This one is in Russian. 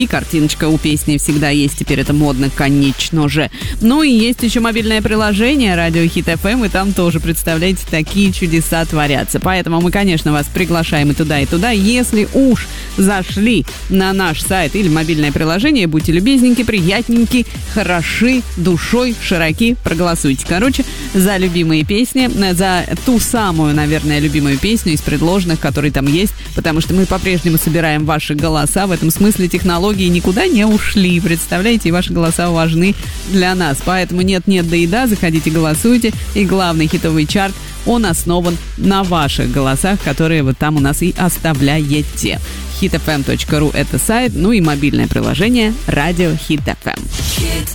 И картиночка у песни всегда есть, теперь это модно, конечно же. Ну и есть еще мобильное приложение «Радио Хит ФМ», и там тоже, представляете, такие чудеса творятся. Поэтому мы, конечно, вас приглашаем и туда, и туда. Если уж зашли на наш сайт или мобильное приложение, будьте любезненьки, приятненьки, хороши, душой, широки, проголосуйте. Короче, за любимые песни, за ту самую, наверное, любимую песню из предложенных, которые там есть, потому что мы по-прежнему собираем ваши голоса. В этом смысле технологии никуда не ушли, представляете, и ваши голоса важны для нас. Поэтому нет-нет, да и да, заходите, голосуйте. И главный хитовый чарт, он основан на ваших голосах, которые вы там у нас и оставляете. hitfm.ru — это сайт, ну и мобильное приложение «Радио Хит ФМ».